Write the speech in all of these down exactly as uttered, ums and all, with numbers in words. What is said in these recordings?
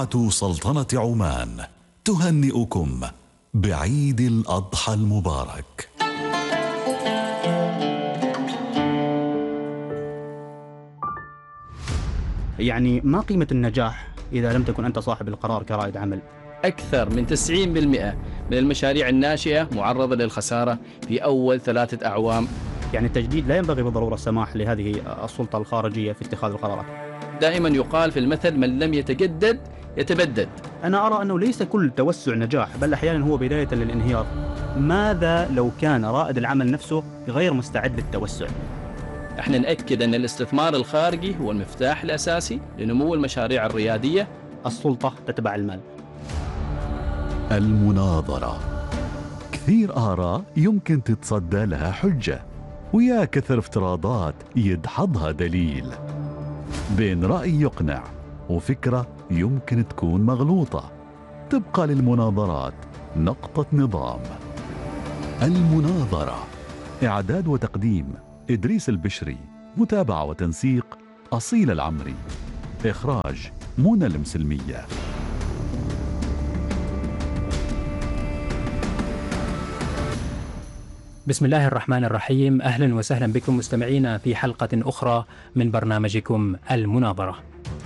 جامعة سلطنة عمان تهنئكم بعيد الأضحى المبارك. يعني ما قيمة النجاح إذا لم تكن أنت صاحب القرار كرائد عمل؟ أكثر من تسعين بالمئة من المشاريع الناشئة معرضة للخسارة في أول ثلاثة أعوام. يعني التجديد لا ينبغي بالضرورة السماح لهذه السلطة الخارجية في اتخاذ القرارات. دائما يقال في المثل: من لم يتجدد يتبدد. أنا أرى أنه ليس كل توسع نجاح، بل أحيانا هو بداية للانهيار. ماذا لو كان رائد العمل نفسه غير مستعد للتوسع؟ احنا نأكد أن الاستثمار الخارجي هو المفتاح الأساسي لنمو المشاريع الريادية. السلطة تتبع المال. المناظرة، كثير آراء يمكن تتصدى لها حجة، ويا كثر افتراضات يدحضها دليل، بين رأي يقنع وفكرة يمكن تكون مغلوطة. تبقى للمناظرات نقطة نظام. المناظرة، إعداد وتقديم إدريس البشري، متابعة وتنسيق أصيل العمري، إخراج منى المسلمية. بسم الله الرحمن الرحيم. أهلا وسهلا بكم مستمعينا في حلقة أخرى من برنامجكم المناظرة.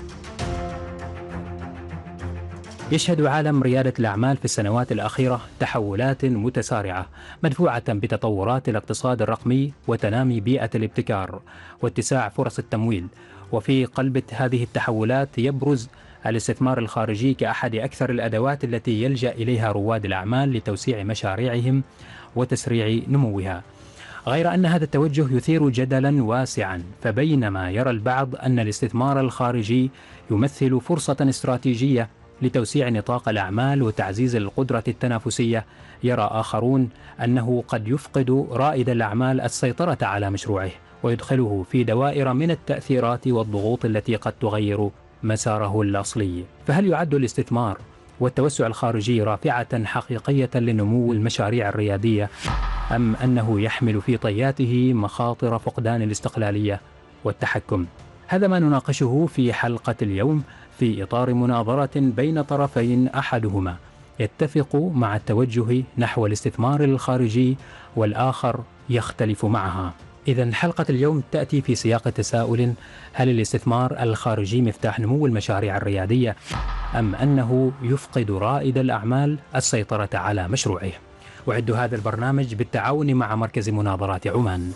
يشهد عالم ريادة الأعمال في السنوات الأخيرة تحولات متسارعة مدفوعة بتطورات الاقتصاد الرقمي وتنامي بيئة الابتكار واتساع فرص التمويل. وفي قلب هذه التحولات يبرز الاستثمار الخارجي كأحد أكثر الأدوات التي يلجأ إليها رواد الأعمال لتوسيع مشاريعهم وتسريع نموها. غير أن هذا التوجه يثير جدلا واسعا، فبينما يرى البعض أن الاستثمار الخارجي يمثل فرصة استراتيجية لتوسيع نطاق الأعمال وتعزيز القدرة التنافسية، يرى آخرون أنه قد يفقد رائد الأعمال السيطرة على مشروعه ويدخله في دوائر من التأثيرات والضغوط التي قد تغير مساره الأصلي. فهل يعد الاستثمار والتوسع الخارجي رافعة حقيقية لنمو المشاريع الريادية، أم أنه يحمل في طياته مخاطر فقدان الاستقلالية والتحكم؟ هذا ما نناقشه في حلقة اليوم في إطار مناظرة بين طرفين، أحدهما يتفق مع التوجه نحو الاستثمار الخارجي والآخر يختلف معها. إذن حلقة اليوم تأتي في سياق تساؤل: هل الاستثمار الخارجي مفتاح نمو المشاريع الريادية، أم أنه يفقد رائد الأعمال السيطرة على مشروعه؟ أعد هذا البرنامج بالتعاون مع مركز مناظرات عمان.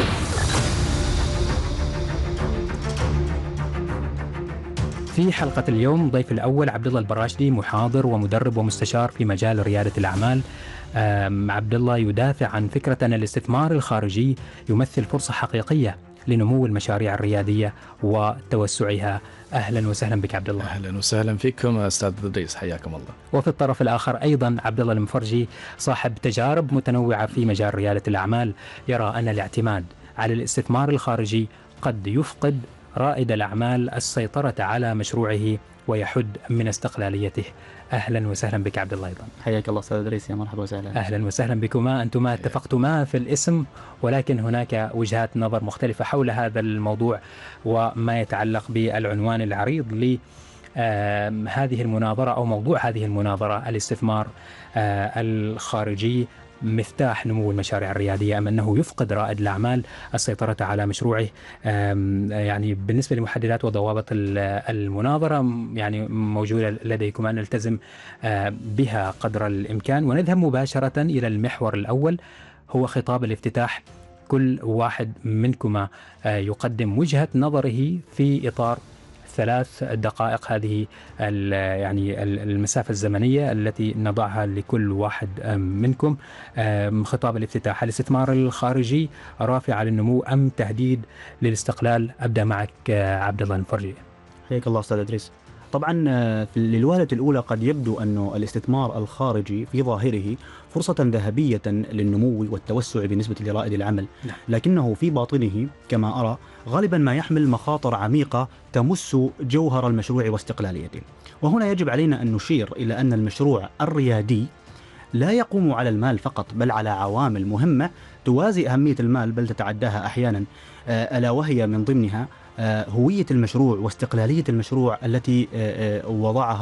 في حلقة اليوم ضيف الأول عبد الله البراشدي، محاضر ومدرب ومستشار في مجال ريادة الأعمال. عبد الله يدافع عن فكرة أن الاستثمار الخارجي يمثل فرصة حقيقية لنمو المشاريع الريادية وتوسعها. أهلا وسهلا بك عبد الله. أهلا وسهلا فيكم أستاذ إدريس، حياكم الله. وفي الطرف الآخر أيضا عبد الله المفرجي، صاحب تجارب متنوعة في مجال ريادة الأعمال، يرى أن الاعتماد على الاستثمار الخارجي قد يفقد رائد الأعمال السيطرة على مشروعه ويحد من استقلاليته. أهلا وسهلا بك عبد الله أيضا. حياك الله أستاذ إدريس، يا مرحبا وسهلا. أهلا وسهلا بكما. أنتما اتفقتما في الاسم، ولكن هناك وجهات نظر مختلفة حول هذا الموضوع وما يتعلق بالعنوان العريض لهذه المناظرة أو موضوع هذه المناظرة: الاستثمار الخارجي مفتاح نمو المشاريع الريادية، أم أنه يفقد رائد الأعمال السيطرة على مشروعه؟ يعني بالنسبة لمحددات وضوابط المناظرة يعني موجودة لديكم، أن نلتزم بها قدر الإمكان، ونذهب مباشرة إلى المحور الأول، هو خطاب الافتتاح. كل واحد منكما يقدم وجهة نظره في إطار ثلاث دقائق، هذه يعني المسافة الزمنية التي نضعها لكل واحد منكم. خطاب الافتتاح: الاستثمار الخارجي رافع للنمو أم تهديد للاستقلال؟ أبدأ معك عبد الله المفرجي. حياك الله أستاذ إدريس. طبعا للوهلة الأولى قد يبدو أن الاستثمار الخارجي في ظاهره فرصة ذهبية للنمو والتوسع بالنسبة لرائد العمل، لكنه في باطنه كما أرى غالبا ما يحمل مخاطر عميقة تمس جوهر المشروع واستقلاليته. وهنا يجب علينا أن نشير إلى أن المشروع الريادي لا يقوم على المال فقط، بل على عوامل مهمة توازي أهمية المال بل تتعداها أحيانا، ألا وهي من ضمنها هوية المشروع واستقلالية المشروع التي وضعها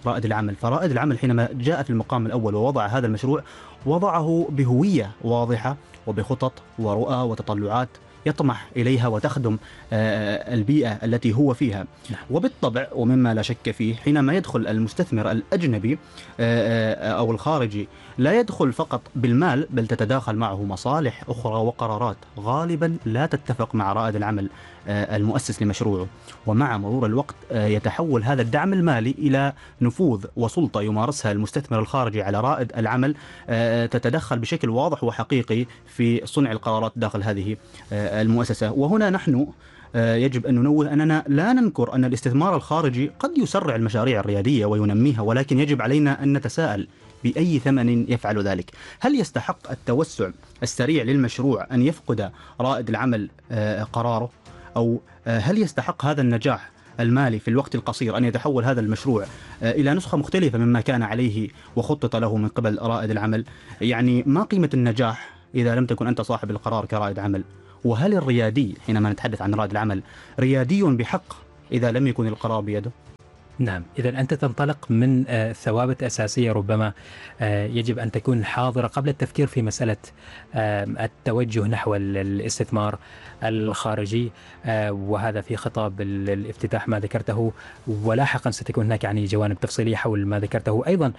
رائد العمل. فرائد العمل حينما جاء في المقام الأول ووضع هذا المشروع وضعه بهوية واضحة وبخطط ورؤى وتطلعات يطمح إليها وتخدم البيئة التي هو فيها. وبالطبع ومما لا شك فيه حينما يدخل المستثمر الأجنبي أو الخارجي لا يدخل فقط بالمال، بل تتداخل معه مصالح أخرى وقرارات غالبا لا تتفق مع رائد العمل المؤسس لمشروعه. ومع مرور الوقت يتحول هذا الدعم المالي إلى نفوذ وسلطة يمارسها المستثمر الخارجي على رائد العمل، تتدخل بشكل واضح وحقيقي في صنع القرارات داخل هذه المؤسسة. وهنا نحن يجب أن ننوه أننا لا ننكر أن الاستثمار الخارجي قد يسرع المشاريع الريادية وينميها، ولكن يجب علينا أن نتساءل بأي ثمن يفعل ذلك. هل يستحق التوسع السريع للمشروع أن يفقد رائد العمل قراره؟ أو هل يستحق هذا النجاح المالي في الوقت القصير أن يتحول هذا المشروع إلى نسخة مختلفة مما كان عليه وخطط له من قبل رائد العمل؟ يعني ما قيمة النجاح إذا لم تكن أنت صاحب القرار كرائد عمل؟ وهل الريادي حينما نتحدث عن رائد العمل ريادي بحق إذا لم يكن القرار بيده؟ نعم، إذا أنت تنطلق من ثوابت أساسية ربما يجب أن تكون حاضرة قبل التفكير في مسألة التوجه نحو الاستثمار الخارجي، وهذا في خطاب الافتتاح ما ذكرته، ولاحقا ستكون هناك يعني جوانب تفصيلية حول ما ذكرته أيضا.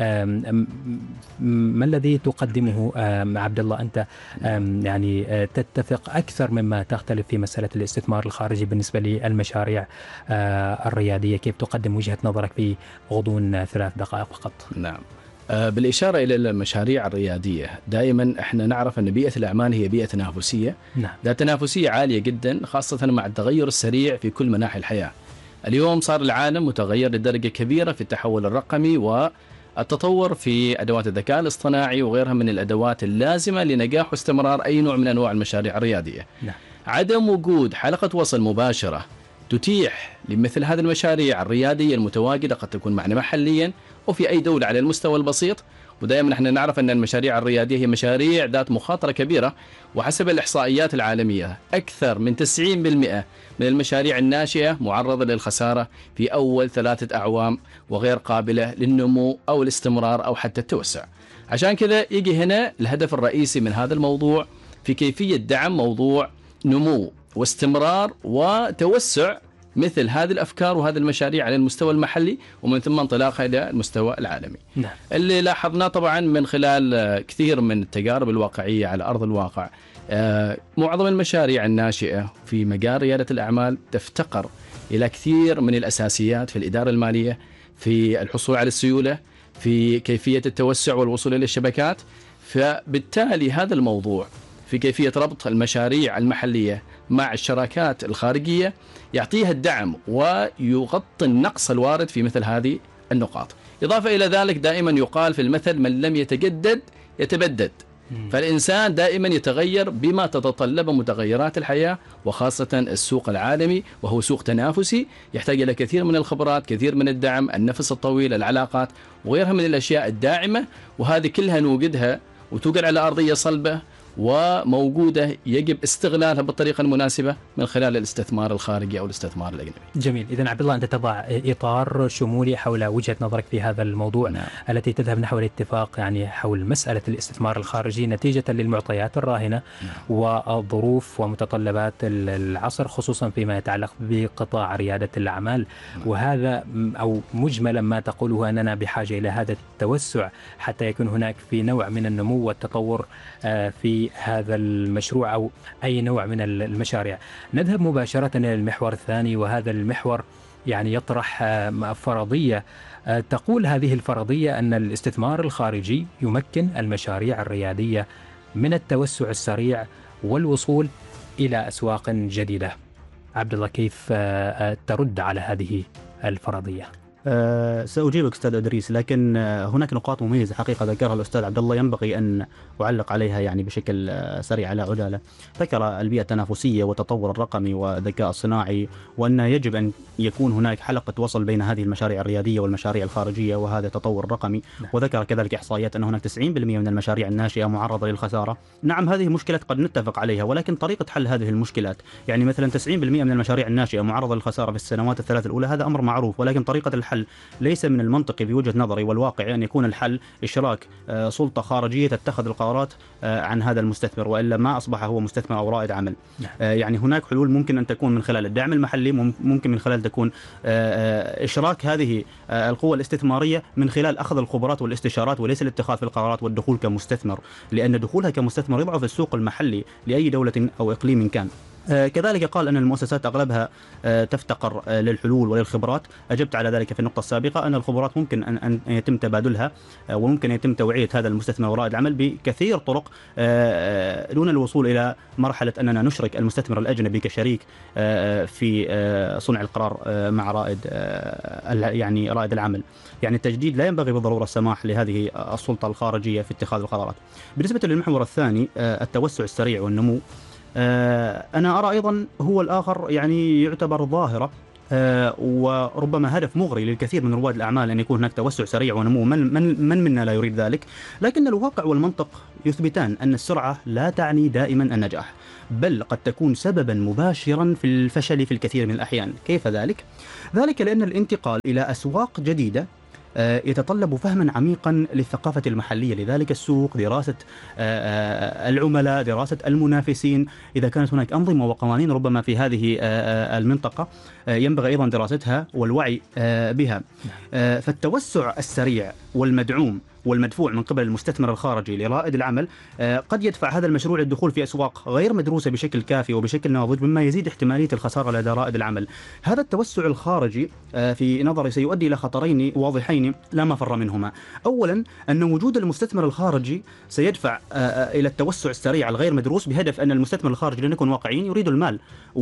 ما الذي تقدمه عبد الله أنت يعني تتفق أكثر مما تختلف في مسألة الاستثمار الخارجي بالنسبة للمشاريع الريادية؟ كيف تقدم وجهة نظرك في غضون ثلاث دقائق فقط؟ نعم، بالإشارة إلى المشاريع الريادية، دائما احنا نعرف أن بيئة الأعمال هي بيئة تنافسية، نعم. ذات تنافسية عالية جدا، خاصة مع التغير السريع في كل مناحي الحياة. اليوم صار العالم متغير لدرجة كبيرة في التحول الرقمي والتطور في أدوات الذكاء الاصطناعي وغيرها من الأدوات اللازمة لنجاح واستمرار أي نوع من أنواع المشاريع الريادية. نعم. عدم وجود حلقة وصل مباشرة تتيح لمثل هذه المشاريع الريادية المتواجدة، قد تكون معنا محليا وفي أي دولة على المستوى البسيط. ودائما نحن نعرف أن المشاريع الريادية هي مشاريع ذات مخاطرة كبيرة، وحسب الإحصائيات العالمية أكثر من تسعين بالمئة من المشاريع الناشئة معرضة للخسارة في أول ثلاثة أعوام وغير قابلة للنمو أو الاستمرار أو حتى التوسع. عشان كذا يجي هنا الهدف الرئيسي من هذا الموضوع في كيفية دعم موضوع نمو واستمرار وتوسع مثل هذه الأفكار وهذه المشاريع على المستوى المحلي، ومن ثم انطلاقها إلى المستوى العالمي. نعم. اللي لاحظناه طبعا من خلال كثير من التجارب الواقعية على أرض الواقع، معظم المشاريع الناشئة في مجال ريادة الأعمال تفتقر إلى كثير من الأساسيات في الإدارة المالية، في الحصول على السيولة، في كيفية التوسع والوصول إلى الشبكات. فبالتالي هذا الموضوع في كيفية ربط المشاريع المحلية مع الشراكات الخارجية يعطيها الدعم ويغطي النقص الوارد في مثل هذه النقاط. إضافة إلى ذلك دائما يقال في المثل من لم يتجدد يتبدد. فالإنسان دائما يتغير بما تتطلب متغيرات الحياة، وخاصة السوق العالمي وهو سوق تنافسي يحتاج إلى كثير من الخبرات، كثير من الدعم، النفس الطويل، العلاقات وغيرها من الأشياء الداعمة، وهذه كلها نوجدها وتوجد على أرضية صلبة وموجودة يجب استغلالها بالطريقة المناسبة من خلال الاستثمار الخارجي أو الاستثمار الأجنبي. جميل. إذن عبد الله أنت تضع إطار شمولي حول وجهة نظرك في هذا الموضوع. نعم. التي تذهب نحو الاتفاق يعني حول مسألة الاستثمار الخارجي نتيجة للمعطيات الراهنة. نعم. والظروف ومتطلبات العصر، خصوصا فيما يتعلق بقطاع ريادة الأعمال. نعم. وهذا أو مجملا ما تقوله أننا بحاجة إلى هذا التوسع حتى يكون هناك في نوع من النمو والتطور في هذا المشروع أو أي نوع من المشاريع. نذهب مباشرة إلى المحور الثاني، وهذا المحور يعني يطرح فرضية. تقول هذه الفرضية أن الاستثمار الخارجي يمكن المشاريع الريادية من التوسع السريع والوصول إلى أسواق جديدة. عبد الله، كيف ترد على هذه الفرضية؟ أه سأجيبك أستاذ إدريس، لكن هناك نقاط مميزة حقيقة ذكرها الأستاذ عبد الله ينبغي أن أعلق عليها يعني بشكل سريع على عجالة. ذكر البيئة التنافسية والتطور الرقمي والذكاء الصناعي، وأن يجب أن يكون هناك حلقة وصل بين هذه المشاريع الريادية والمشاريع الخارجية وهذا التطور الرقمي. نعم. وذكر كذلك إحصائيات أن هناك تسعين بالمئة من المشاريع الناشئة معرضة للخسارة. نعم، هذه مشكلة قد نتفق عليها، ولكن طريقة حل هذه المشكلات يعني مثلا تسعين بالمئة من المشاريع الناشئة معرضة للخسارة في السنوات الثلاث الأولى، هذا أمر معروف، ولكن طريقة الحل الحل ليس من المنطقي بوجهة نظري والواقع أن يكون الحل إشراك سلطة خارجية تتخذ القرارات عن هذا المستثمر، وإلا ما أصبح هو مستثمر أو رائد عمل. يعني هناك حلول ممكن أن تكون من خلال الدعم المحلي، ممكن من خلال تكون إشراك هذه القوة الاستثمارية من خلال أخذ الخبرات والاستشارات وليس الاتخاذ في القرارات والدخول كمستثمر، لأن دخولها كمستثمر يضعف السوق المحلي لأي دولة أو إقليم كان. كذلك قال أن المؤسسات أغلبها تفتقر للحلول وللخبرات. أجبت على ذلك في النقطة السابقة أن الخبرات ممكن أن يتم تبادلها، وممكن يتم توعية هذا المستثمر ورائد العمل بكثير طرق دون الوصول إلى مرحلة أننا نشرك المستثمر الأجنبي كشريك في صنع القرار مع رائد يعني رائد العمل. يعني التجديد لا ينبغي بالضرورة السماح لهذه السلطة الخارجية في اتخاذ القرارات. بالنسبة للمحور الثاني التوسع السريع والنمو، أنا أرى أيضا هو الآخر يعني يعتبر ظاهرة وربما هدف مغري للكثير من رواد الأعمال أن يكون هناك توسع سريع ونمو. من, من, من منا لا يريد ذلك؟ لكن الواقع والمنطق يثبتان أن السرعة لا تعني دائما النجاح، بل قد تكون سببا مباشرا في الفشل في الكثير من الأحيان. كيف ذلك؟ ذلك لأن الانتقال إلى أسواق جديدة يتطلب فهما عميقا للثقافة المحلية لذلك السوق، دراسة العملاء، دراسة المنافسين. إذا كانت هناك أنظمة وقوانين ربما في هذه المنطقة ينبغي أيضا دراستها والوعي بها. فالتوسع السريع والمدعوم والمدفوع من قبل المستثمر الخارجي لرائد العمل قد يدفع هذا المشروع للدخول في أسواق غير مدروسة بشكل كافي وبشكل ناضج، مما يزيد احتمالية الخسارة لدى رائد العمل. هذا التوسع الخارجي في نظري سيؤدي إلى خطرين واضحين لا مفر منهما. أولا أن وجود المستثمر الخارجي سيدفع إلى التوسع السريع الغير مدروس بهدف أن المستثمر الخارجي، لنكن واقعيين، يريد المال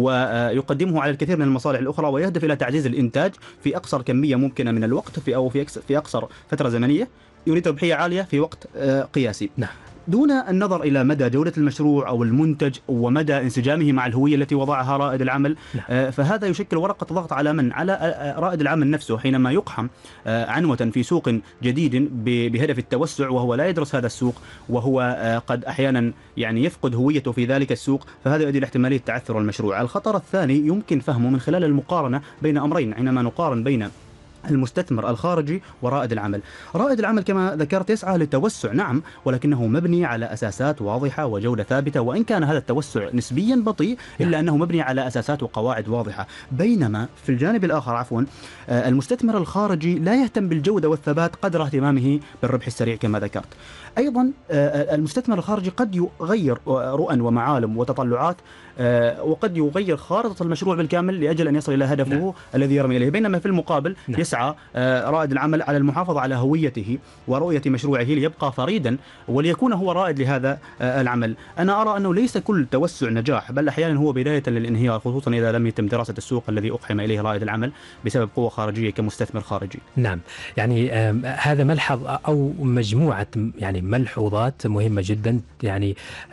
ويقدمه على الكثير من المصالح الأخرى، ويهدف إلى تعزيز الإنتاج في أقصر كمية ممكنة من الوقت في أو في أقصر فترة زمنية، يريد ربحية عالية في وقت قياسي. نعم. دون النظر إلى مدى جودة المشروع أو المنتج ومدى انسجامه مع الهوية التي وضعها رائد العمل. نعم. فهذا يشكل ورقة ضغط على من؟ على رائد العمل نفسه حينما يقحم عنوة في سوق جديد بهدف التوسع وهو لا يدرس هذا السوق، وهو قد أحيانا يعني يفقد هويته في ذلك السوق، فهذا يؤدي لاحتمالية تعثر المشروع. الخطر الثاني يمكن فهمه من خلال المقارنة بين أمرين حينما نقارن بين المستثمر الخارجي ورائد العمل. رائد العمل كما ذكرت يسعى للتوسع، نعم، ولكنه مبني على أساسات واضحة وجودة ثابتة، وإن كان هذا التوسع نسبيا بطيء إلا أنه مبني على أساسات وقواعد واضحة. بينما في الجانب الآخر عفوا المستثمر الخارجي لا يهتم بالجودة والثبات قدر اهتمامه بالربح السريع كما ذكرت. أيضا المستثمر الخارجي قد يغير رؤى ومعالم وتطلعات، وقد يغير خارطة المشروع بالكامل لأجل أن يصل إلى هدفه نعم. الذي يرمي إليه. بينما في المقابل نعم. يسعى رائد العمل على المحافظة على هويته ورؤية مشروعه ليبقى فريدا وليكون هو رائد لهذا العمل. أنا أرى أنه ليس كل توسع نجاح، بل أحيانا هو بداية للانهيار، خصوصا إذا لم يتم دراسة السوق الذي أقحم إليه رائد العمل بسبب قوة خارجية كمستثمر خارجي. نعم، يعني هذا ملحظ أو مجموعة يعني ملحوظات مهمة جدا، يعني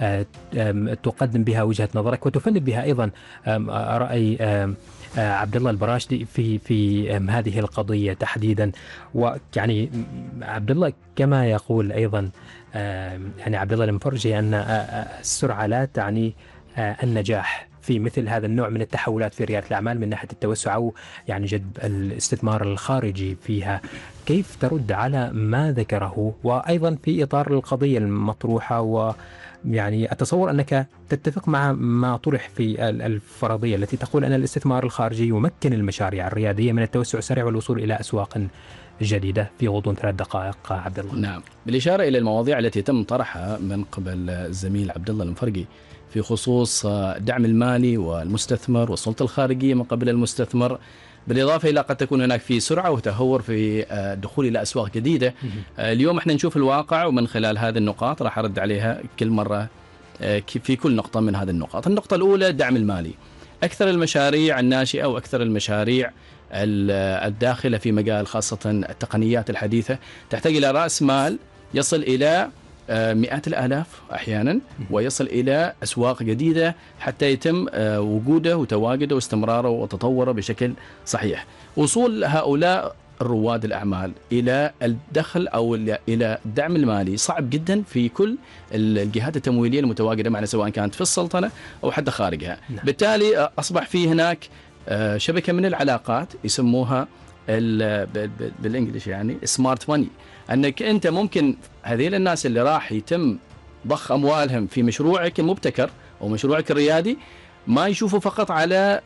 تقدم بها وجهة نظرك وتفند بها أيضا رأي عبد الله البراشدي في في هذه القضية تحديدا. ويعني عبد الله كما يقول أيضا يعني عبد الله المفرجي أن السرعة لا تعني النجاح في مثل هذا النوع من التحولات في ريادة الأعمال من ناحية التوسع أو يعني جذب الاستثمار الخارجي فيها. كيف ترد على ما ذكره وأيضا في إطار القضية المطروحة؟ ويعني أتصور أنك تتفق مع ما طرح في الفرضية التي تقول أن الاستثمار الخارجي يمكن المشاريع الريادية من التوسع السريع والوصول إلى أسواق جديدة في غضون ثلاث دقائق. عبد الله. نعم، بالإشارة إلى المواضيع التي تم طرحها من قبل الزميل عبد الله المفرقي في خصوص الدعم المالي والمستثمر والسلطة الخارجية من قبل المستثمر، بالإضافة إلى قد تكون هناك في سرعة وتهور في الدخول إلى أسواق جديدة. اليوم احنا نشوف الواقع، ومن خلال هذه النقاط راح أرد عليها كل مرة في كل نقطة من هذه النقاط. النقطة الأولى الدعم المالي. أكثر المشاريع الناشئة وأكثر المشاريع الداخلة في مجال خاصة التقنيات الحديثة تحتاج إلى رأس مال يصل إلى مئات الآلاف أحيانا، ويصل إلى أسواق جديدة حتى يتم وجوده وتواجده واستمراره وتطوره بشكل صحيح. وصول هؤلاء رواد الأعمال إلى الدخل أو إلى الدعم المالي صعب جدا في كل الجهات التمويلية المتواجدة معنا، سواء كانت في السلطنة أو حتى خارجها. بالتالي أصبح في هناك شبكة من العلاقات يسموها بالانجليش يعني سمارت ماني، انك انت ممكن هذيل الناس اللي راح يتم ضخ اموالهم في مشروعك المبتكر او مشروعك الريادي ما يشوفوا فقط على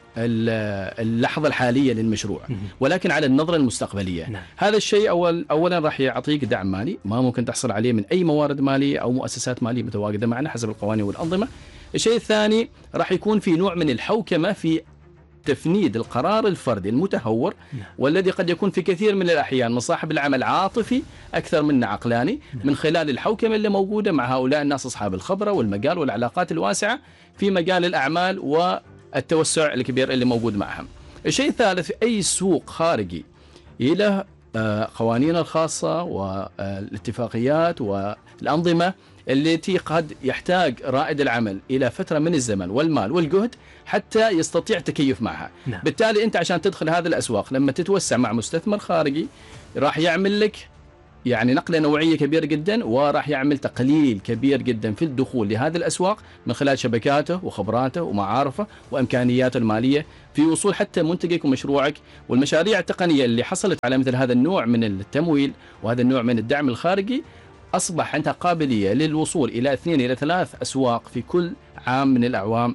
اللحظة الحالية للمشروع ولكن على النظرة المستقبلية. نعم. هذا الشيء أول أولا راح يعطيك دعم مالي ما ممكن تحصل عليه من أي موارد مالية أو مؤسسات مالية متواجدة معنا حسب القوانين والأنظمة. الشيء الثاني راح يكون في نوع من الحوكمة في تفنيد القرار الفردي المتهور والذي قد يكون في كثير من الأحيان من صاحب العمل عاطفي أكثر من عقلاني من خلال الحوكمة اللي موجودة مع هؤلاء الناس أصحاب الخبرة والمجال والعلاقات الواسعة في مجال الأعمال والتوسع الكبير اللي موجود معهم. الشيء الثالث أي سوق خارجي له قوانين الخاصة والاتفاقيات والأنظمة التي قد يحتاج رائد العمل إلى فترة من الزمن والمال والجهد حتى يستطيع تكيف معها. نعم. بالتالي أنت عشان تدخل هذه الأسواق لما تتوسع مع مستثمر خارجي راح يعمل لك يعني نقلة نوعية كبيرة جدا وراح يعمل تقليل كبير جدا في الدخول لهذه الأسواق من خلال شبكاته وخبراته ومعارفه وإمكانياته المالية في وصول حتى منتجك ومشروعك. والمشاريع التقنية اللي حصلت على مثل هذا النوع من التمويل وهذا النوع من الدعم الخارجي أصبح عندها قابلية للوصول إلى اثنين إلى ثلاث أسواق في كل عام من الأعوام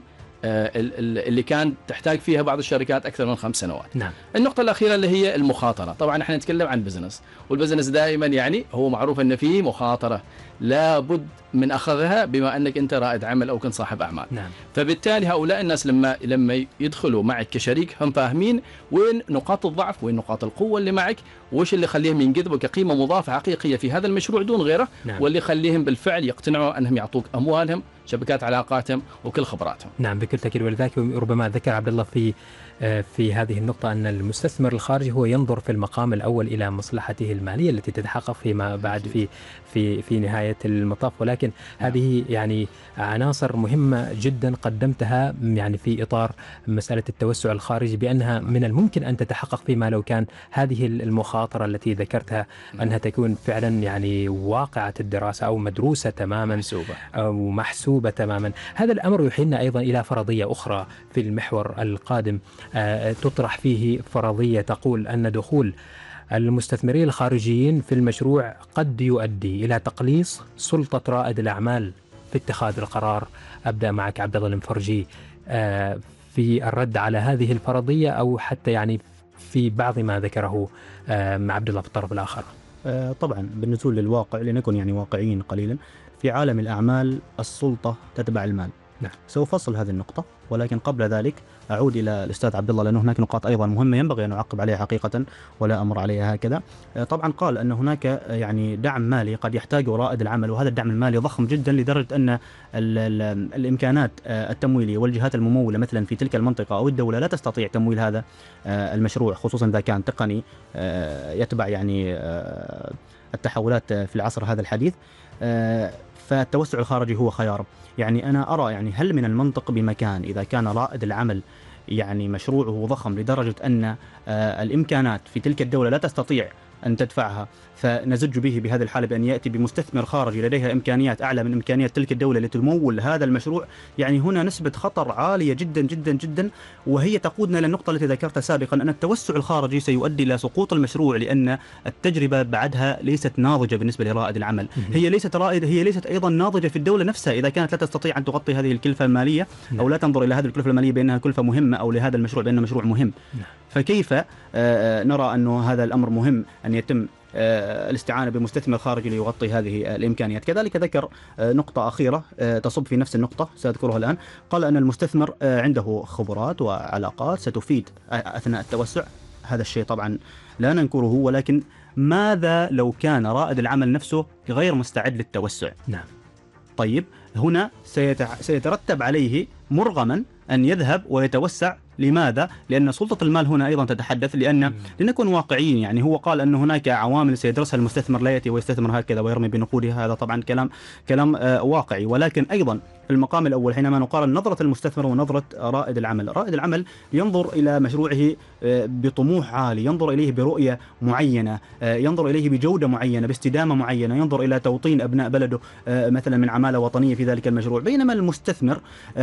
اللي كان تحتاج فيها بعض الشركات أكثر من خمس سنوات. نعم. النقطة الأخيرة اللي هي المخاطرة. طبعا احنا نتكلم عن بزنس والبزنس دائما يعني هو معروف أن فيه مخاطرة لابد من أخذها بما أنك أنت رائد عمل أو كنت صاحب أعمال. نعم. فبالتالي هؤلاء الناس لما لما يدخلوا معك كشريك هم فاهمين وين نقاط الضعف وين نقاط القوة اللي معك وش اللي يخليهم ينجذبوا كقيمة مضافة حقيقية في هذا المشروع دون غيره. نعم. واللي يخليهم بالفعل يقتنعوا أنهم يعطوك أموالهم شبكات علاقاتهم وكل خبراتهم. نعم بكل تأكيد. ولذلك ربما ذكر عبد الله في في هذه النقطة أن المستثمر الخارجي هو ينظر في المقام الأول إلى مصلحته المالية التي تتحقق فيما بعد في في في نهاية المطاف. ولكن هذه يعني عناصر مهمة جدا قدمتها يعني في إطار مسألة التوسع الخارجي بأنها من الممكن أن تتحقق فيما لو كان هذه المخاطرة التي ذكرتها أنها تكون فعلا يعني واقعة الدراسة أو مدروسة تماما محسوبة أو محسوبة تماما. هذا الأمر يحيلنا أيضا إلى فرضية أخرى في المحور القادم تطرح فيه فرضية تقول أن دخول المستثمرين الخارجيين في المشروع قد يؤدي إلى تقليص سلطة رائد الأعمال في اتخاذ القرار. أبدأ معك عبد الله المفرجي في الرد على هذه الفرضية أو حتى يعني في بعض ما ذكره مع عبد الله في الطرف الآخر. طبعا بالنزول للواقع لنكن يعني واقعيين قليلا في عالم الأعمال السلطة تتبع المال. نعم. سوف أفصل هذه النقطة ولكن قبل ذلك أعود إلى الأستاذ عبد الله لأن هناك نقاط أيضا مهمة ينبغي أن نعقب عليها حقيقة ولا أمر عليها هكذا. طبعا قال أن هناك يعني دعم مالي قد يحتاجه رائد العمل وهذا الدعم المالي ضخم جدا لدرجة أن ال ال الإمكانات التمويلية والجهات الممولة مثلا في تلك المنطقة أو الدولة لا تستطيع تمويل هذا المشروع خصوصا إذا كان تقني يتبع يعني التحولات في العصر هذا الحديث. فالتوسع الخارجي هو خيار. يعني أنا أرى يعني هل من المنطق بمكان إذا كان رائد العمل يعني مشروعه ضخم لدرجة أن الإمكانات في تلك الدولة لا تستطيع أن تدفعها فنزج به بهذه الحالة بأن يأتي بمستثمر خارجي لديها إمكانيات أعلى من إمكانيات تلك الدولة لتمول هذا المشروع. يعني هنا نسبة خطر عالية جدا جدا جدا وهي تقودنا إلى النقطة التي ذكرتها سابقا أن التوسع الخارجي سيؤدي إلى سقوط المشروع لأن التجربة بعدها ليست ناضجة بالنسبة لرائد العمل. هي ليست رائد هي ليست أيضا ناضجة في الدولة نفسها إذا كانت لا تستطيع أن تغطي هذه الكلفة المالية أو لا تنظر إلى هذه الكلفة المالية بأنها كلفة مهمة أو لهذا المشروع بأنه مشروع مهم. فكيف نرى أنه هذا الأمر مهم أن يتم الاستعانة بمستثمر خارجي ليغطي هذه الإمكانيات. كذلك ذكر نقطة أخيرة تصب في نفس النقطة سأذكرها الآن. قال أن المستثمر عنده خبرات وعلاقات ستفيد أثناء التوسع. هذا الشيء طبعا لا ننكره ولكن ماذا لو كان رائد العمل نفسه غير مستعد للتوسع؟ نعم. طيب هنا سيترتب عليه مرغما أن يذهب ويتوسع. لماذا؟ لأن سلطة المال هنا أيضا تتحدث لأن لنكون واقعيين. يعني هو قال أن هناك عوامل سيدرسها المستثمر لا يأتي ويستثمر هكذا ويرمي بنقوده. هذا طبعا كلام كلام واقعي ولكن أيضا المقام الأول حينما نقارن نظرة المستثمر ونظرة رائد العمل. رائد العمل ينظر إلى مشروعه بطموح عالي، ينظر إليه برؤية معينة، ينظر إليه بجودة معينة، باستدامة معينة، ينظر إلى توطين أبناء بلده مثلا من عمالة وطنية في ذلك المشروع. بينما المستثمر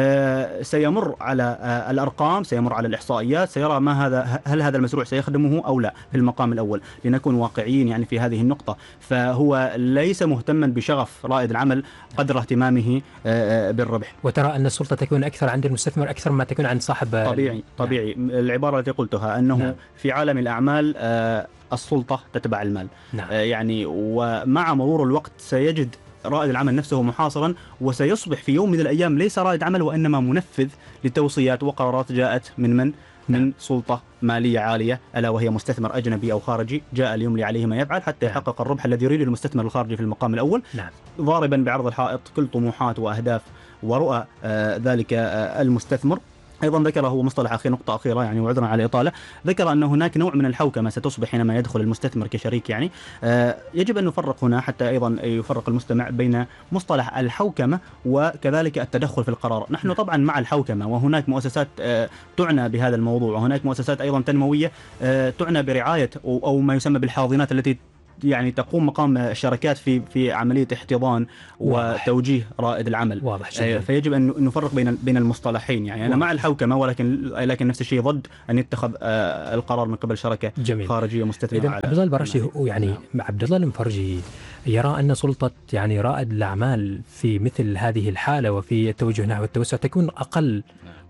سيمر على الأرقام، سيمر على الإحصائيات، سيرى ما هذا، هل هذا المشروع سيخدمه أو لا في المقام الأول. لنكون واقعيين يعني في هذه النقطة، فهو ليس مهتما بشغف رائد العمل قدر اهتمامه بالربح. وترى أن السلطة تكون أكثر عند المستثمر أكثر ما تكون عند صاحب. طبيعي طبيعي. نعم. العبارة التي قلتها أنه نعم. في عالم الأعمال السلطة تتبع المال. نعم. يعني ومع مرور الوقت سيجد رائد العمل نفسه محاصرا، وسيصبح في يوم من الأيام ليس رائد عمل وإنما منفذ لتوصيات وقرارات جاءت من من؟ من سلطة مالية عالية، ألا وهي مستثمر أجنبي أو خارجي جاء ليملي عليه ما يفعل حتى يحقق الربح الذي يريده المستثمر الخارجي في المقام الأول. نعم. ضاربا بعرض الحائط كل طموحات وأهداف ورؤى آه ذلك آه المستثمر. أيضا ذكر هو مصطلح أخير، نقطة أخيرة يعني وعذرا على الإطالة، ذكر أن هناك نوع من الحوكمة ستصبح حينما يدخل المستثمر كشريك. يعني آه يجب أن نفرق هنا حتى أيضا يفرق المستمع بين مصطلح الحوكمة وكذلك التدخل في القرار. نحن طبعا مع الحوكمة، وهناك مؤسسات آه تعنى بهذا الموضوع، وهناك مؤسسات أيضا تنموية آه تعنى برعاية أو, أو ما يسمى بالحاضنات التي يعني تقوم مقام الشركات في في عمليه احتضان وتوجيه رائد العمل. واضح. فيجب ان نفرق بين بين المصطلحين. يعني انا مع الحوكمه، ولكن لكن نفس الشيء ضد ان يتخذ القرار من قبل شركه جميل. خارجيه مستثمره. عبد الله البراشدي يعني عبد الله المفرجي يرى ان سلطه يعني رائد الاعمال في مثل هذه الحاله وفي التوجه نحو التوسع تكون اقل،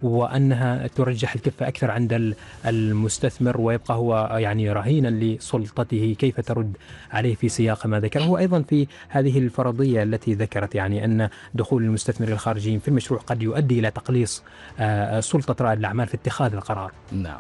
وأنها ترجح الكفة أكثر عند المستثمر، ويبقى هو يعني رهينا لسلطته كيف ترد عليه في سياق ما ذكر. هو أيضا في هذه الفرضية التي ذكرت يعني أن دخول المستثمر الخارجيين في المشروع قد يؤدي إلى تقليص سلطة رائد الأعمال في اتخاذ القرار. نعم.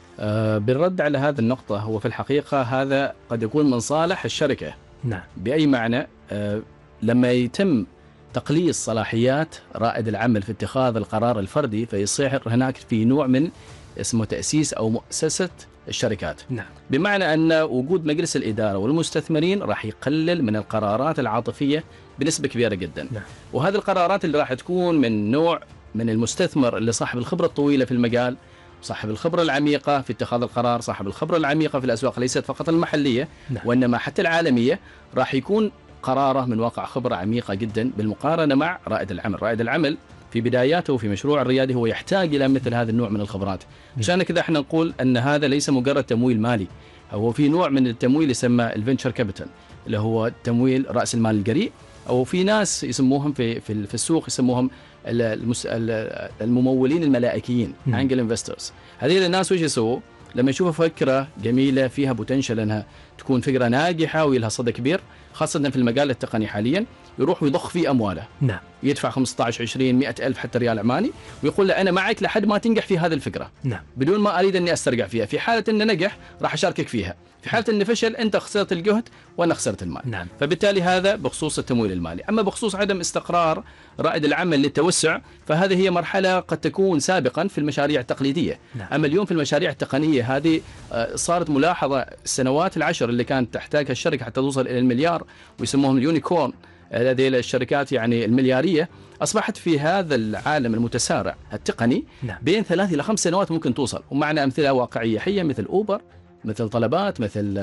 أه بالرد على هذه النقطة، هو في الحقيقة هذا قد يكون من صالح الشركة. نعم. بأي معنى؟ أه لما يتم تقليص صلاحيات رائد العمل في اتخاذ القرار الفردي، فيصير هناك في نوع من اسمه تأسيس أو مؤسسة الشركات. نعم. بمعنى أن وجود مجلس الإدارة والمستثمرين راح يقلل من القرارات العاطفية بنسبة كبيرة جدا. نعم. وهذه القرارات اللي راح تكون من نوع من المستثمر اللي صاحب الخبرة الطويلة في المجال، صاحب الخبرة العميقة في اتخاذ القرار، صاحب الخبرة العميقة في الأسواق ليست فقط المحلية. نعم. وإنما حتى العالمية، راح يكون قراره من واقع خبرة عميقة جدا بالمقارنة مع رائد العمل. رائد العمل في بداياته في مشروع الريادي هو يحتاج إلى مثل هذا النوع من الخبرات. عشان كذا احنا نقول أن هذا ليس مجرد تمويل مالي، هو في نوع من التمويل يسمى الفينشر كابيتال، اللي هو تمويل رأس المال الجريء، أو في ناس يسموهم في في, في السوق يسموهم الممولين الملائكيين، انجل انفسترز. هذه الناس وش يسووا؟ لما يشوفوا فكرة جميلة فيها بوتنشل أنها تكون فكرة ناجحة ويلها صدى كبير، خاصة في المجال التقني حاليا، يروح ويضخ فيه أمواله. نعم. يدفع خمسة عشر عشرين مئة ألف حتى ريال عماني، ويقول له أنا معك لحد ما تنجح في هذه الفكرة. نعم. بدون ما أريد أني أسترجع فيها. في حالة أن نجح راح أشاركك فيها، في حالة أن فشل أنت خسرت الجهد وأنا خسرت المال. نعم. فبالتالي هذا بخصوص التمويل المالي. أما بخصوص عدم استقرار رائد العمل للتوسع، فهذه هي مرحلة قد تكون سابقا في المشاريع التقليدية. نعم. أما اليوم في المشاريع التقنية هذه صارت ملاحظة السنوات العشر اللي كانت تحتاجها الشركة حتى توصل إلى المليار، ويسموهم اليونيكورن، هذه الشركات يعني المليارية، أصبحت في هذا العالم المتسارع التقني. نعم. بين ثلاث إلى خمس سنوات ممكن توصل. ومعنا أمثلة واقعية حية مثل أوبر، مثل طلبات، مثل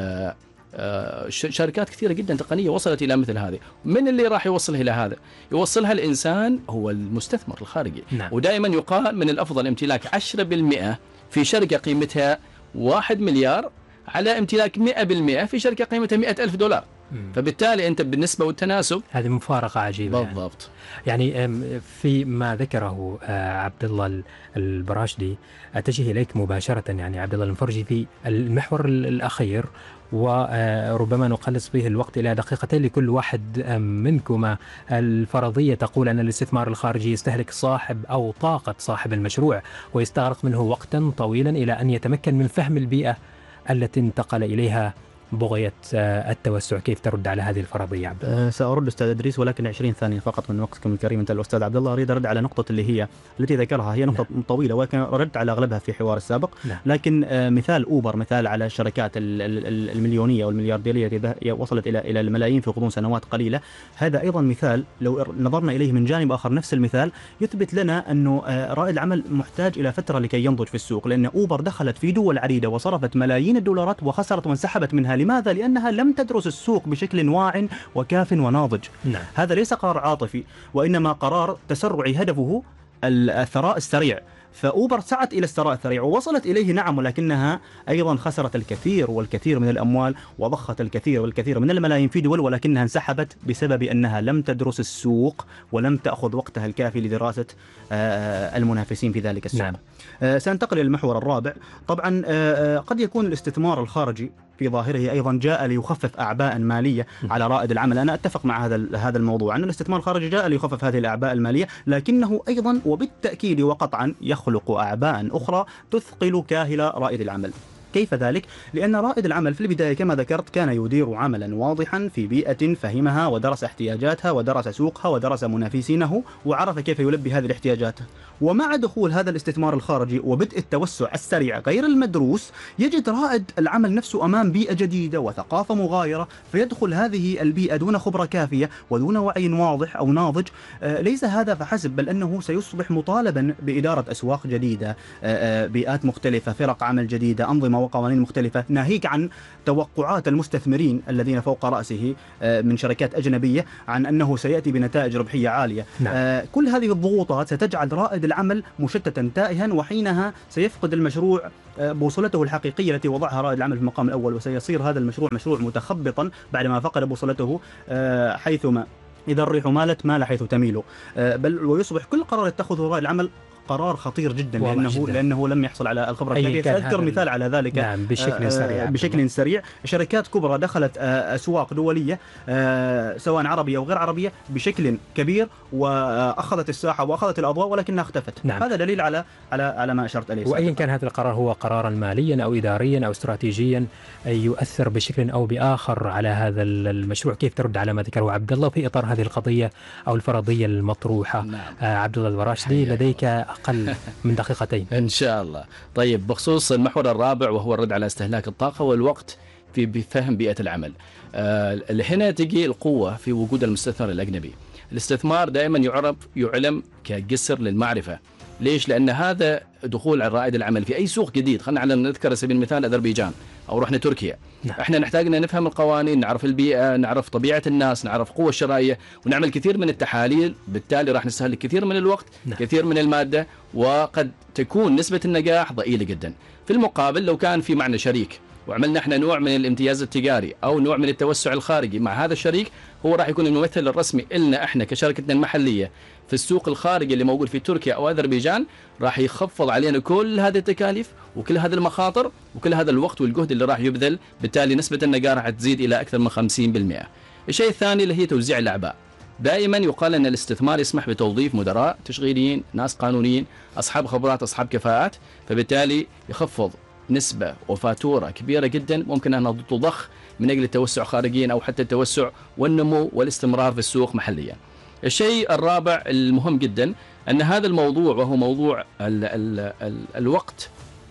شركات كثيرة جدا تقنية وصلت إلى مثل هذه. من اللي راح يوصلها إلى هذا؟ يوصلها الإنسان هو المستثمر الخارجي. نعم. ودائما يقال من الأفضل امتلاك عشرة بالمئة في شركة قيمتها واحد مليار على امتلاك مئة بالمئة في شركة قيمتها مئة ألف دولار. مم. فبالتالي أنت بالنسبة والتناسب هذه مفارقة عجيبة. بالضبط. يعني, يعني في ما ذكره عبد الله البراشدي، أتجه إليك مباشرة يعني عبد الله المفرجي في المحور الأخير، وربما نقلص به الوقت إلى دقيقتين لكل واحد منكما. الفرضية تقول أن الاستثمار الخارجي يستهلك صاحب أو طاقة صاحب المشروع، ويستغرق منه وقتا طويلا إلى أن يتمكن من فهم البيئة التي انتقل إليها بغية التوسع، كيف ترد على هذه الفرضية عبد الله؟ أه سأرد أستاذ إدريس، ولكن عشرين ثانية فقط من وقتكم الكريم أنت الأستاذ عبد الله. أريد أرد على نقطة اللي هي التي ذكرها، هي نقطة نعم. طويلة، ولكن ردت على أغلبها في حوار السابق. نعم. لكن أه مثال أوبر، مثال على الشركات المليونية والمليارديرية التي وصلت إلى إلى الملايين في غضون سنوات قليلة، هذا أيضا مثال لو نظرنا إليه من جانب آخر نفس المثال يثبت لنا أنه رائد العمل محتاج إلى فترة لكي ينضج في السوق، لأن أوبر دخلت في دول عديدة وصرفت ملايين الدولارات وخسرت وانسحبت منها. لماذا؟ لأنها لم تدرس السوق بشكل واع وكاف وناضج. نعم. هذا ليس قرار عاطفي، وإنما قرار تسرعي هدفه الثراء السريع. فأوبر سعت إلى الثراء السريع ووصلت إليه نعم، ولكنها أيضا خسرت الكثير والكثير من الأموال وضخت الكثير والكثير من الملايين في دول، ولكنها انسحبت بسبب أنها لم تدرس السوق ولم تأخذ وقتها الكافي لدراسة المنافسين في ذلك السوق. نعم. سننتقل إلى المحور الرابع. طبعا قد يكون الاستثمار الخارجي في ظاهره أيضا جاء ليخفف أعباء مالية على رائد العمل. أنا أتفق مع هذا هذا الموضوع أن الاستثمار الخارجي جاء ليخفف هذه الأعباء المالية، لكنه أيضا وبالتأكيد وقطعا يخلق أعباء أخرى تثقل كاهل رائد العمل. كيف ذلك؟ لأن رائد العمل في البداية كما ذكرت كان يدير عملا واضحا في بيئة فهمها ودرس احتياجاتها ودرس سوقها ودرس منافسينه وعرف كيف يلبي هذه الاحتياجات. ومع دخول هذا الاستثمار الخارجي وبدء التوسع السريع غير المدروس، يجد رائد العمل نفسه أمام بيئة جديدة وثقافة مغايرة، فيدخل هذه البيئة دون خبرة كافية ودون وعي واضح أو ناضج. آه ليس هذا فحسب، بل أنه سيصبح مطالبا بإدارة أسواق جديدة، آه بيئات مختلفة، فرق عمل جديدة، أنظمة وقوانين مختلفة، ناهيك عن توقعات المستثمرين الذين فوق رأسه من شركات أجنبية عن أنه سيأتي بنتائج ربحية عالية. نعم. آه كل هذه الضغوطات ستجعل رائد العمل مشتتا تائها، وحينها سيفقد المشروع بوصلته الحقيقية التي وضعها رائد العمل في المقام الأول، وسيصير هذا المشروع مشروع متخبطا بعدما فقد بوصلته، آه حيثما إذا الريح مالت مال حيث تميل، آه بل ويصبح كل قرار يتخذه رائد العمل قرار خطير جدا، لأنه جداً. لأنه لم يحصل على الخبرة الكافية. سأذكر مثال على ذلك. نعم بشكل سريع. بشكل سريع شركات كبرى دخلت أسواق دولية سواء عربية أو غير عربية بشكل كبير وأخذت الساحة وأخذت الأضواء، ولكنها اختفت. نعم. هذا دليل على على على ما أشرت إليه. وأيا كان هذا القرار هو قرارا ماليا أو إداريا أو استراتيجيا يؤثر بشكل أو بآخر على هذا المشروع، كيف ترد على ما ذكره عبد الله في إطار هذه القضية أو الفرضية المطروحة؟ نعم. عبد الله الوراشدي لديك أقل من دقيقتين إن شاء الله. طيب، بخصوص المحور الرابع وهو الرد على استهلاك الطاقة والوقت في بفهم بيئة العمل، آه هنا تجي القوة في وجود المستثمر الأجنبي. الاستثمار دائما يعرف يعلم كجسر للمعرفة. ليش؟ لأن هذا دخول رائد العمل في أي سوق جديد، خلينا على نذكر سبيل المثال أذربيجان أو رحنا تركيا. نعم. احنا نحتاج ان نفهم القوانين، نعرف البيئة، نعرف طبيعة الناس، نعرف قوة الشرائية، ونعمل كثير من التحاليل، بالتالي راح نستهلك كثير من الوقت. نعم. كثير من المادة، وقد تكون نسبة النجاح ضئيلة جدا. في المقابل لو كان في معنا شريك وعملنا احنا نوع من الامتياز التجاري او نوع من التوسع الخارجي مع هذا الشريك، هو راح يكون الممثل الرسمي لنا احنا كشركتنا المحلية في السوق الخارجي اللي موجود في تركيا او اذربيجان، راح يخفض علينا كل هذه التكاليف وكل هذه المخاطر وكل هذا الوقت والجهد اللي راح يبذل، بالتالي نسبة النجاح راح تزيد الى اكثر من خمسين بالمئة. الشيء الثاني اللي هي توزيع الاعباء. دائما يقال ان الاستثمار يسمح بتوظيف مدراء تشغيليين، ناس قانونيين، اصحاب خبرات، اصحاب كفاءات، فبالتالي يخفض نسبة وفاتورة كبيرة جدا ممكن أنها تضخ من أجل التوسع خارجيا أو حتى التوسع والنمو والاستمرار في السوق محليا. الشيء الرابع المهم جدا أن هذا الموضوع وهو موضوع ال ال ال الوقت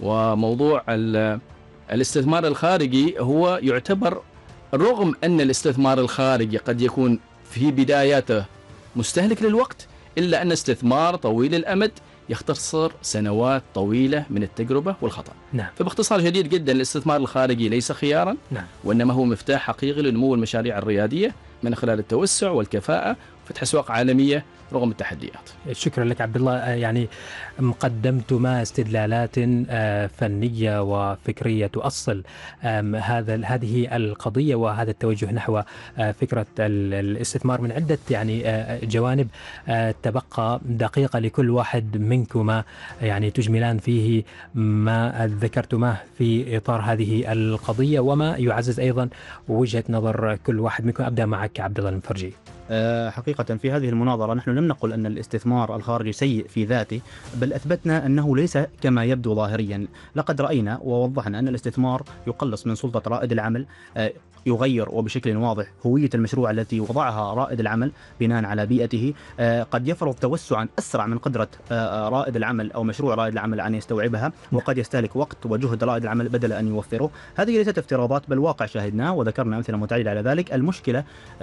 وموضوع ال الاستثمار الخارجي، هو يعتبر رغم أن الاستثمار الخارجي قد يكون في بداياته مستهلك للوقت، إلا أن استثمار طويل الأمد يختصر سنوات طويلة من التجربة والخطأ. نعم. فباختصار شديد جدا الاستثمار الخارجي ليس خيارا. نعم. وإنما هو مفتاح حقيقي لنمو المشاريع الريادية من خلال التوسع والكفاءة وفتح أسواق عالمية رغم التحديات. شكرا لك عبد الله. يعني قدمتما استدلالات فنية وفكرية تؤصل هذا هذه القضية وهذا التوجه نحو فكرة الاستثمار من عدة يعني جوانب. تبقى دقيقة لكل واحد منكما يعني تجملان فيه ما ذكرتماه في إطار هذه القضية وما يعزز أيضا وجهة نظر كل واحد منكم. أبدأ معك عبد الله المفرجي. حقيقة في هذه المناظرة نحن لم نقل أن الاستثمار الخارجي سيء في ذاته، بل أثبتنا أنه ليس كما يبدو ظاهريا. لقد رأينا ووضحنا أن الاستثمار يقلص من سلطة رائد العمل، يغير وبشكل واضح هوية المشروع التي وضعها رائد العمل بناء على بيئته، قد يفرض توسعا أسرع من قدرة رائد العمل أو مشروع رائد العمل أن يستوعبها، وقد يستهلك وقت وجهد رائد العمل بدل أن يوفره. هذه ليست افتراضات بل واقع شاهدناه وذكرنا أمثلة متعددة على ذلك. المشكلة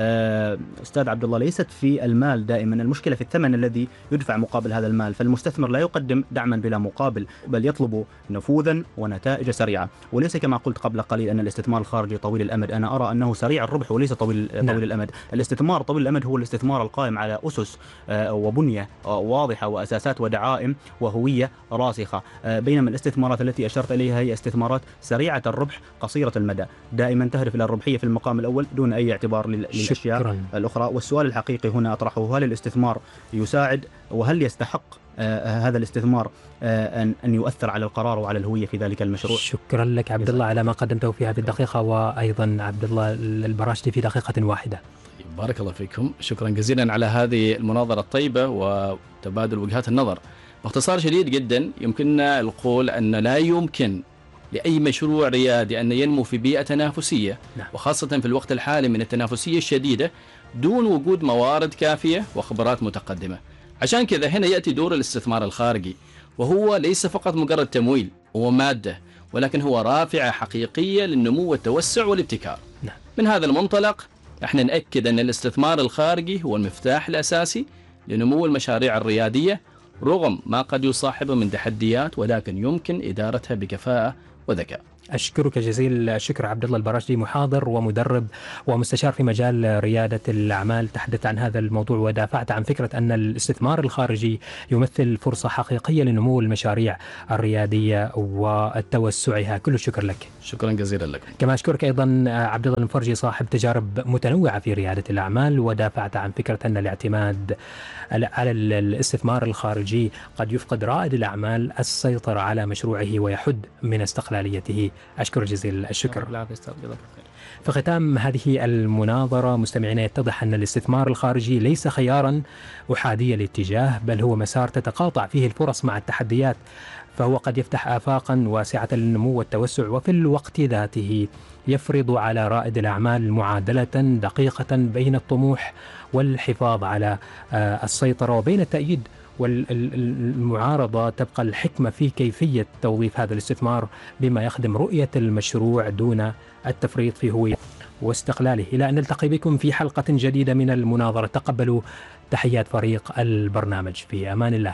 أستاذ عبد الله ليست في المال دائما، المشكلة في الثمن الذي يدفع مقابل هذا المال. فالمستثمر لا يقدم دعما بلا مقابل، بل يطلب نفوذا ونتائج سريعة، وليس كما قلت قبل قليل أن الاستثمار الخارجي طويل الأمد. أنا أرى أنه سريع الربح وليس طويل طويل نعم. الأمد. الاستثمار طويل الأمد هو الاستثمار القائم على أسس وبنية واضحة وأساسات ودعائم وهوية راسخة، بينما الاستثمارات التي أشرت إليها هي استثمارات سريعة الربح قصيرة المدى، دائما تهدف إلى الربحية في المقام الأول دون أي اعتبار للأشياء الأخرى. والسؤال الحقيقي هنا أطرحه: هل الاستثمار يساعد وهل يستحق آه هذا الاستثمار آه أن أن يؤثر على القرار وعلى الهوية في ذلك المشروع؟ شكرا لك عبد الله على ما قدمته في هذه الدقيقة، وأيضا عبد الله البراشدي في دقيقة واحدة. بارك الله فيكم، شكرا جزيلا على هذه المناظرة الطيبة وتبادل وجهات النظر. باختصار شديد جدا يمكننا القول أن لا يمكن لأي مشروع ريادي أن ينمو في بيئة تنافسية، نعم. وخاصة في الوقت الحالي من التنافسية الشديدة دون وجود موارد كافية وخبرات متقدمة. عشان كذا هنا يأتي دور الاستثمار الخارجي، وهو ليس فقط مجرد تمويل ومادة، ولكن هو رافعة حقيقية للنمو والتوسع والابتكار. نعم. من هذا المنطلق احنا نأكد أن الاستثمار الخارجي هو المفتاح الأساسي لنمو المشاريع الريادية، رغم ما قد يصاحبه من تحديات، ولكن يمكن إدارتها بكفاءة وذكاء. أشكرك جزيل الشكر عبد الله البراشدي، محاضر ومدرب ومستشار في مجال ريادة الأعمال. تحدثت عن هذا الموضوع ودافعت عن فكرة أن الاستثمار الخارجي يمثل فرصة حقيقية لنمو المشاريع الريادية وتوسعها. كل الشكر لك. شكرا جزيلا لك. كما أشكرك أيضا عبد الله المفرجي، صاحب تجارب متنوعة في ريادة الأعمال، ودافعت عن فكرة أن الاعتماد على الاستثمار الخارجي قد يفقد رائد الأعمال السيطرة على مشروعه ويحد من استقلاليته. أشكر جزيل الشكر. في ختام هذه المناظرة مستمعينا، يتضح أن الاستثمار الخارجي ليس خيارا أحادي الاتجاه، بل هو مسار تتقاطع فيه الفرص مع التحديات، فهو قد يفتح آفاقا واسعة للنمو والتوسع، وفي الوقت ذاته يفرض على رائد الأعمال معادلة دقيقة بين الطموح والحفاظ على السيطرة وبين التأييد والمعارضة. تبقى الحكمة في كيفية توظيف هذا الاستثمار بما يخدم رؤية المشروع دون التفريط في هويته واستقلاله. إلى أن نلتقي بكم في حلقة جديدة من المناظرة، تقبلوا تحيات فريق البرنامج. في أمان الله.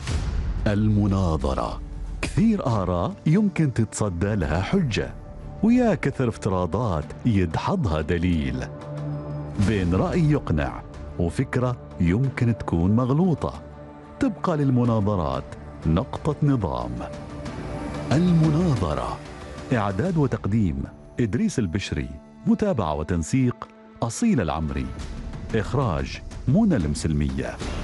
المناظرة، كثير آراء يمكن تتصدى لها حجة، ويا كثر افتراضات يدحضها دليل، بين رأي يقنع وفكرة يمكن تكون مغلوطة. تبقى للمناظرات نقطة نظام. المناظرة، إعداد وتقديم إدريس البشري، متابعة وتنسيق أصيل العمري، إخراج منى المسلمية.